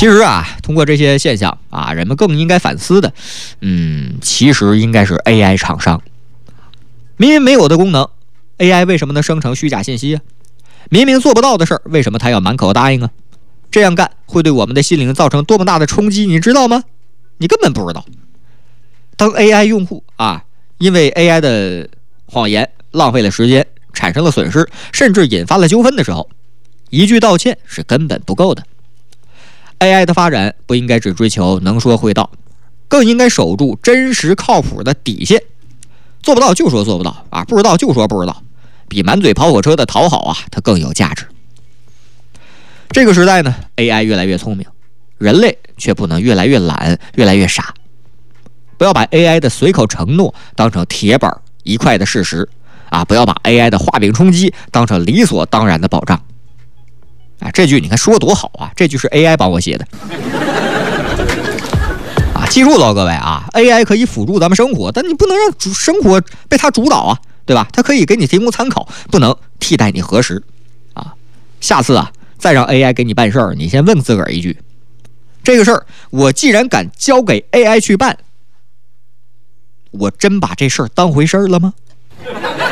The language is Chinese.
其实啊，通过这些现象啊，人们更应该反思的，其实应该是 AI 厂商。明明没有的功能 ，AI 为什么能生成虚假信息啊？明明做不到的事儿，为什么他要满口答应啊？这样干会对我们的心灵造成多么大的冲击，你知道吗？你根本不知道。当 AI 用户啊，因为 AI 的谎言浪费了时间，产生了损失，甚至引发了纠纷的时候，一句道歉是根本不够的。AI 的发展不应该只追求能说会道，更应该守住真实靠谱的底线。做不到就说做不到啊，不知道就说不知道，比满嘴跑火车的讨好啊，它更有价值。这个时代呢 ，AI 越来越聪明，人类却不能越来越懒，越来越傻。不要把 AI 的随口承诺当成铁板一块的事实啊！不要把 AI 的画饼充饥当成理所当然的保障。啊，这句你看说多好啊！这句是 AI 帮我写的。啊，记住了各位啊 ，AI 可以辅助咱们生活，但你不能让生活被它主导啊，对吧？它可以给你提供参考，不能替代你核实。啊，下次啊，再让 AI 给你办事儿，你先问自个儿一句：这个事儿我既然敢交给 AI 去办，我真把这事儿当回事儿了吗？